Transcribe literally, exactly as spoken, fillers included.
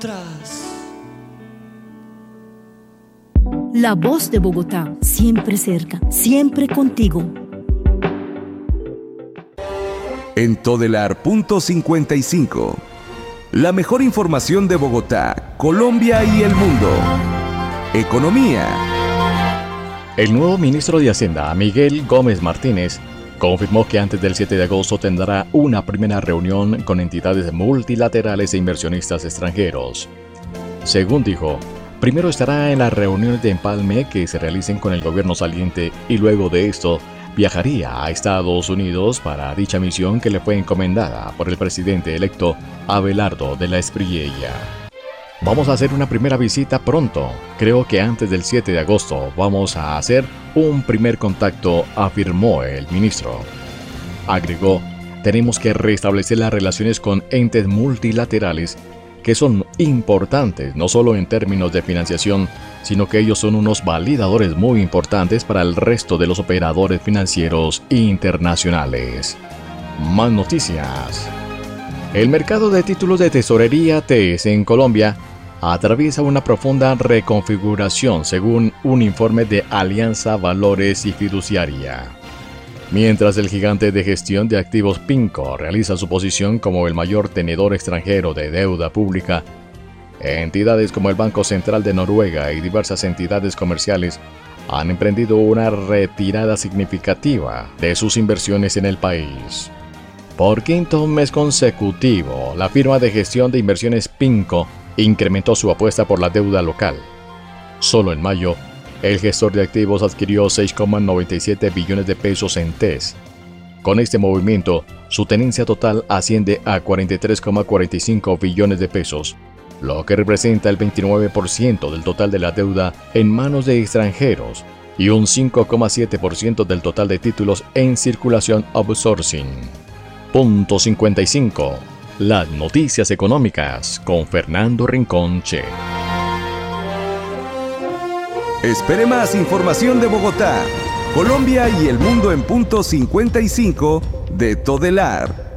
La voz de Bogotá, siempre cerca, siempre contigo. En Todelar punto cincuenta y cinco. La mejor información de Bogotá, Colombia y el mundo. Economía. El nuevo ministro de Hacienda, Miguel Gómez Martínez, confirmó que antes del siete de agosto tendrá una primera reunión con entidades multilaterales e inversionistas extranjeros. Según dijo, primero estará en las reuniones de empalme que se realicen con el gobierno saliente y luego de esto viajaría a Estados Unidos para dicha misión que le fue encomendada por el presidente electo Abelardo de la Espriella. Vamos a hacer una primera visita pronto. Creo que antes del siete de agosto vamos a hacer un primer contacto, afirmó el ministro. Agregó, tenemos que restablecer las relaciones con entes multilaterales que son importantes no solo en términos de financiación, sino que ellos son unos validadores muy importantes para el resto de los operadores financieros internacionales. Más noticias. El mercado de títulos de tesorería T E S en Colombia atraviesa una profunda reconfiguración según un informe de Alianza Valores y Fiduciaria. Mientras el gigante de gestión de activos PINCO realiza su posición como el mayor tenedor extranjero de deuda pública, entidades como el Banco Central de Noruega y diversas entidades comerciales han emprendido una retirada significativa de sus inversiones en el país. Por quinto mes consecutivo, la firma de gestión de inversiones PINCO incrementó su apuesta por la deuda local. Solo en mayo, el gestor de activos adquirió seis coma noventa y siete billones de pesos en T E S. Con este movimiento, su tenencia total asciende a cuarenta y tres coma cuarenta y cinco billones de pesos, lo que representa el veintinueve por ciento del total de la deuda en manos de extranjeros y un cinco coma siete por ciento del total de títulos en circulación outsourcing. Punto cincuenta y cinco. Las noticias económicas con Fernando Rincón Che. Espere más información de Bogotá, Colombia y el mundo en punto cincuenta y cinco de Todelar.